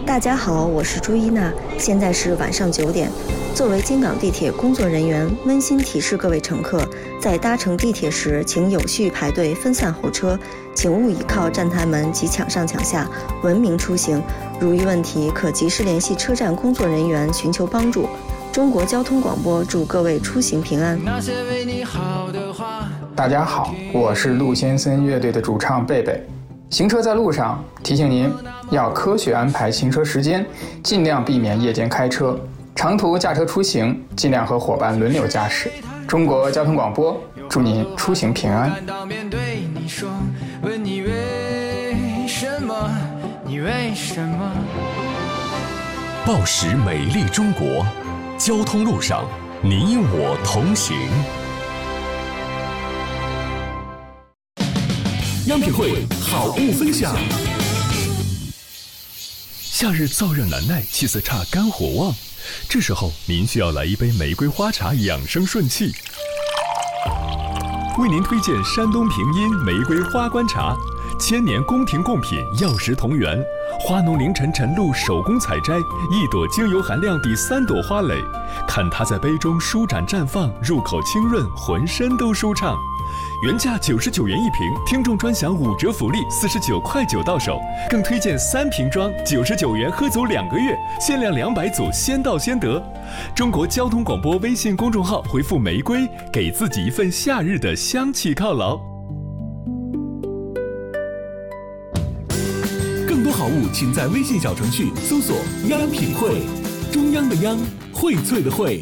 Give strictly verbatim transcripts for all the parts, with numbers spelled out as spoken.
大家好，我是朱一娜，现在是晚上九点。作为京港地铁工作人员，温馨提示各位乘客，在搭乘地铁时，请有序排队，分散候车，请勿倚靠站台门及抢上抢下，文明出行。如遇问题，可及时联系车站工作人员寻求帮助。中国交通广播祝各位出行平安。 大家好，我是陆先生乐队的主唱贝贝。行车在路上，提醒您要科学安排行车时间，尽量避免夜间开车。长途驾车出行，尽量和伙伴轮流驾驶。中国交通广播祝您出行平安。问你为什么？你为什么？ 报时美丽中国，交通路上你我同行。央品汇好物分享。夏日燥热难耐，气色差，肝火旺，这时候您需要来一杯玫瑰花茶，养生顺气。为您推荐山东平阴玫瑰花冠茶，千年宫廷贡品，药食同源，花农凌晨晨露手工采摘，一朵精油含量抵三朵花蕾，看它在杯中舒展绽放，入口清润，浑身都舒畅。原价九十九元一瓶，听众专享五折福利，四十九块九到手，更推荐三瓶装，九十九元喝足两个月，限量两百组，先到先得。中国交通广播微信公众号回复玫瑰，给自己一份夏日的香气犒劳。 更多好物，请在微信小程序搜索“央品汇”，中央的央，荟萃的荟。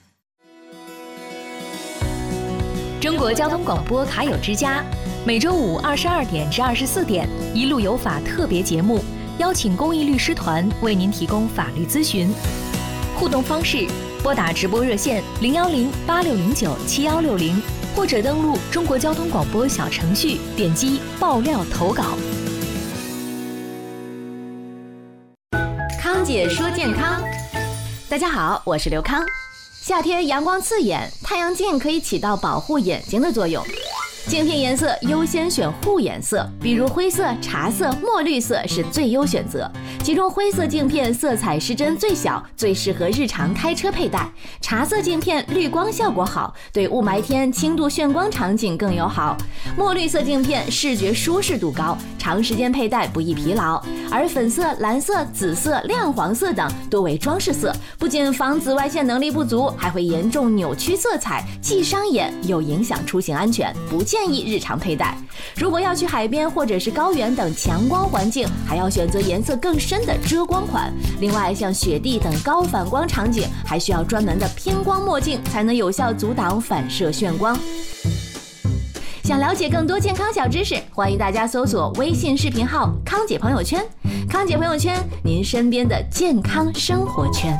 中国交通广播卡友之家，每周五二十二点至二十四点，一路有法特别节目，邀请公益律师团为您提供法律咨询。互动方式：拨打直播热线零幺零八六零九七幺六零，或者登录中国交通广播小程序，点击爆料投稿。 康姐说健康，大家好，我是刘康。夏天阳光刺眼，太阳镜可以起到保护眼睛的作用。镜片颜色优先选护眼色，比如灰色、茶色、墨绿色是最优选择。其中灰色镜片色彩失真最小，最适合日常开车佩戴。茶色镜片滤光效果好，对雾霾天、轻度眩光场景更友好。墨绿色镜片视觉舒适度高，长时间佩戴不易疲劳。而粉色、蓝色、紫色、亮黄色等多为装饰色，不仅防紫外线能力不足，还会严重扭曲色彩，既伤眼又影响出行安全，不建议日常佩戴。如果要去海边或者是高原等强光环境，还要选择颜色更深的遮光款。另外，像雪地等高反光场景，还需要专门的偏光墨镜，才能有效阻挡反射眩光。想了解更多健康小知识，欢迎大家搜索微信视频号康姐朋友圈。康姐朋友圈，您身边的健康生活圈。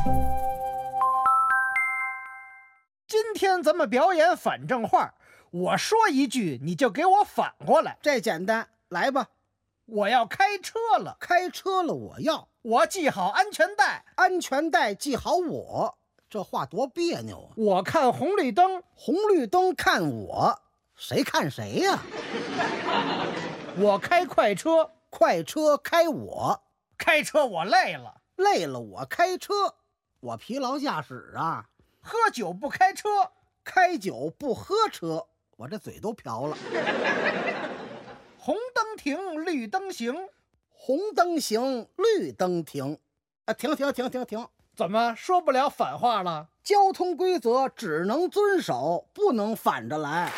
今天咱们表演反正话，我说一句你就给我反过来。 这简单，来吧。 我要开车了， 开车了我要。 我系好安全带， 安全带系好我。这话多别扭啊。 我看红绿灯， 红绿灯看我，谁看谁呀？ 我开快车， 快车开我。 开车我累了， 累了我开车。我疲劳驾驶啊。 喝酒不开车， 开酒不喝车。我这嘴都瓢了。 红灯停，绿灯行， 红灯行，绿灯停。啊，停停停停停！ 怎么说不了反话了？ 交通规则只能遵守，不能反着来。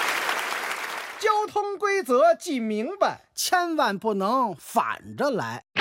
交通规则记明白， 千万不能反着来。